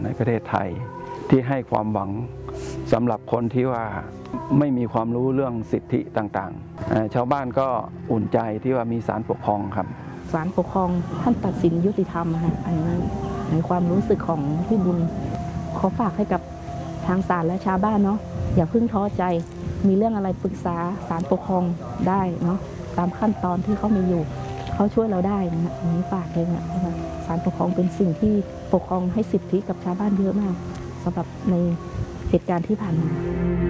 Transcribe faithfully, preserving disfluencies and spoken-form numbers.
ในประเทศไทยที่ให้ความหวังสำหรับคนที่ว่าไม่มีความรู้เรื่องสิทธิต่างๆชาวบ้านก็อุ่นใจที่ว่ามีศาลปกครองครับศาลปกครองท่านตัดสินยุติธรรมค่ะอันนี้ในความรู้สึกของพี่บุญขอฝากให้กับทางศาลและชาวบ้านเนาะอย่าเพิ่งท้อใจมีเรื่องอะไรปรึกษาศาลปกครองได้เนาะตามขั้นตอนที่เขามีอยู่เขาช่วยเราได้นะอันนี้ฝากเลยนะศาลปกครองเป็นสิ่งที่ปกครองให้สิทธิกับชาวบ้านเยอะมากสำหรับในเหตุการณ์ที่ผ่านมา